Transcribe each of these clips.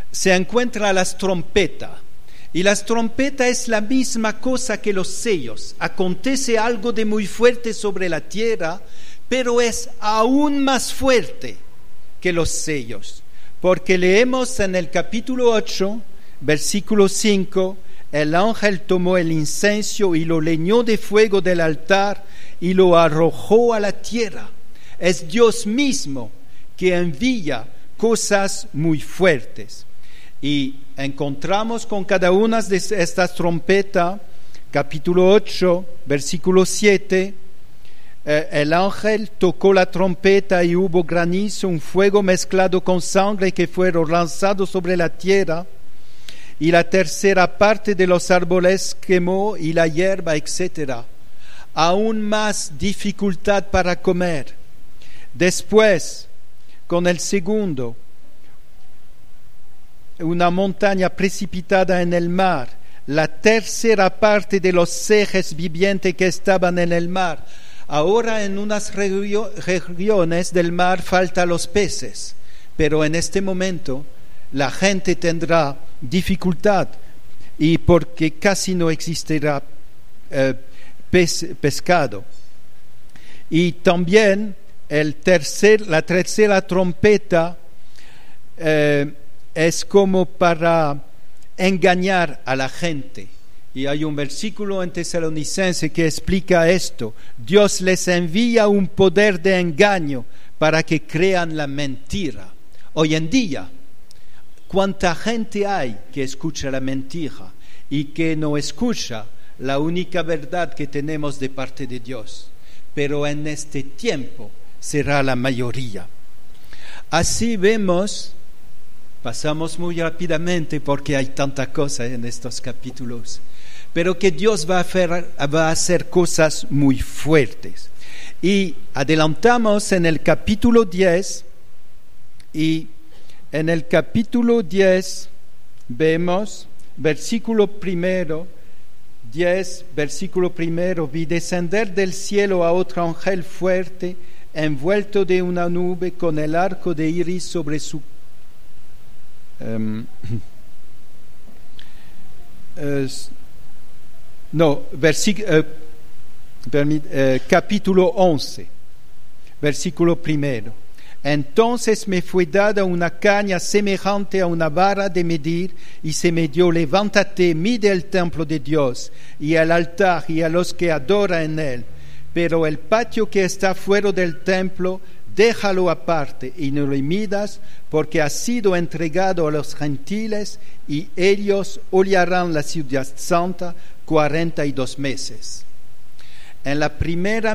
se encuentra las trompetas. Y las trompetas es la misma cosa que los sellos. Acontece algo de muy fuerte sobre la tierra, pero es aún más fuerte que los sellos. Porque leemos en el capítulo 8, versículo 5, el ángel tomó el incienso y lo leñó de fuego del altar y lo arrojó a la tierra. Es Dios mismo que envía cosas muy fuertes. Y encontramos con cada una de estas trompetas, capítulo 8, versículo 7, el ángel tocó la trompeta y hubo granizo, un fuego mezclado con sangre que fueron lanzados sobre la tierra, y la tercera parte de los árboles quemó y la hierba, etc. Aún más dificultad para comer. Después, con el segundo, una montaña precipitada en el mar, la tercera parte de los seres vivientes que estaban en el mar. Ahora en unas regiones del mar faltan los peces, pero en este momento la gente tendrá dificultad y porque casi no existirá pescado. Y también la tercera trompeta es como para engañar a la gente. Y hay un versículo en Tesalonicenses que explica esto. Dios les envía un poder de engaño para que crean la mentira. Hoy en día, ¿cuánta gente hay que escucha la mentira y que no escucha la única verdad que tenemos de parte de Dios? Pero en este tiempo será la mayoría. Así vemos. Pasamos muy rápidamente porque hay tanta cosa en estos capítulos, pero que Dios va a hacer cosas muy fuertes. Y adelantamos en el capítulo 10, y en el capítulo 10 vemos, versículo primero, 10, versículo primero, vi descender del cielo a otro ángel fuerte, envuelto de una nube con el arco de iris sobre su capítulo 11, versículo primero. Entonces me fue dada una caña semejante a una vara de medir, y se me dio: levántate, mide el templo de Dios, y el altar, y a los que adoran en él. Pero el patio que está fuera del templo, déjalo aparte y no lo midas, porque ha sido entregado a los gentiles, y ellos hollarán la ciudad santa 42 meses. En la primera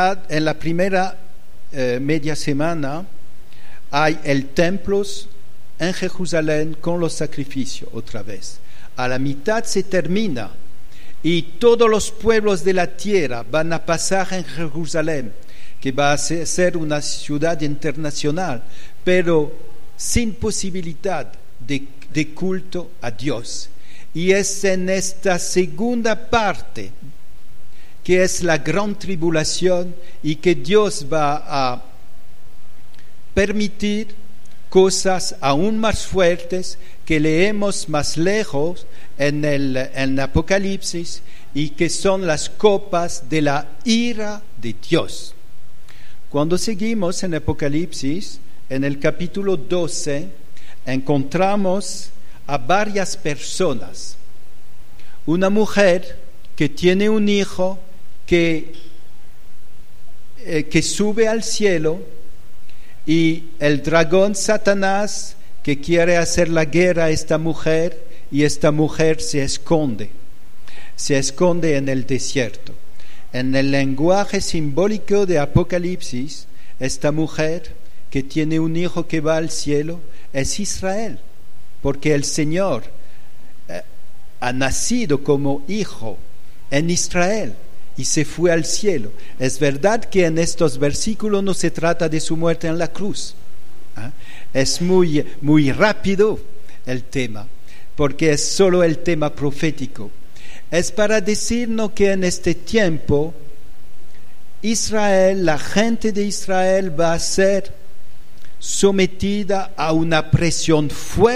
media semana, hay el templo en Jerusalén con los sacrificios otra vez. A la mitad se termina, y todos los pueblos de la tierra van a pasar en Jerusalén, que va a ser una ciudad internacional, pero sin posibilidad de culto a Dios. Y es en esta segunda parte que es la gran tribulación, y que Dios va a permitir cosas aún más fuertes que leemos más lejos en Apocalipsis, y que son las copas de la ira de Dios. Cuando seguimos en Apocalipsis, en el capítulo 12, encontramos a varias personas. Una mujer que tiene un hijo que sube al cielo, y el dragón Satanás que quiere hacer la guerra a esta mujer, y esta mujer se esconde en el desierto. En el lenguaje simbólico de Apocalipsis, esta mujer que tiene un hijo que va al cielo es Israel, porque el Señor ha nacido como hijo en Israel y se fue al cielo. Es verdad que en estos versículos no se trata de su muerte en la cruz. Es muy, muy rápido el tema, porque es solo el tema profético. Es para decirnos que en este tiempo Israel, la gente de Israel, va a ser sometida a una presión fuerte